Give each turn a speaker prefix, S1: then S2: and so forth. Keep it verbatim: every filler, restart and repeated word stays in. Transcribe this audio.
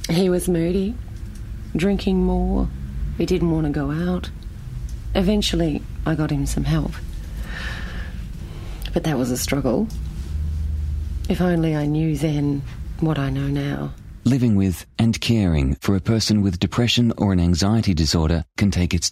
S1: He was moody, drinking more. He didn't want to go out. Eventually, I got him some help. But that was a struggle. If only I knew then what I know now.
S2: Living with and caring for a person with depression or an anxiety disorder can take its